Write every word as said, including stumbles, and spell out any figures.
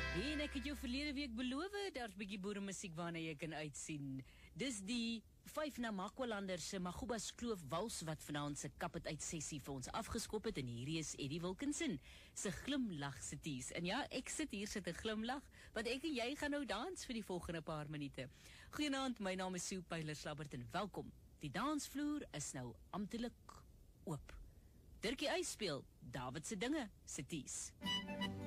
En ek het jou verlede week beloof, daar's bietjie boeremusiek waarna jy kan uitsien. Dis die vyf Namakwalanders se Magubas Kloof Wals wat vanaand se kap het uit sessie vir ons afgeskop het, en hierdie is Eddie Wilkinson se glimlag sities. En ja, ek sit hier sit 'n glimlag, want ek en jy gaan nou dans vir die volgende paar minute. Goeienaand, my naam is Sue Pyler-Slabbert en welkom. Die dansvloer is nou amptelik oop. Dirkie Uys speel David se dinge sities.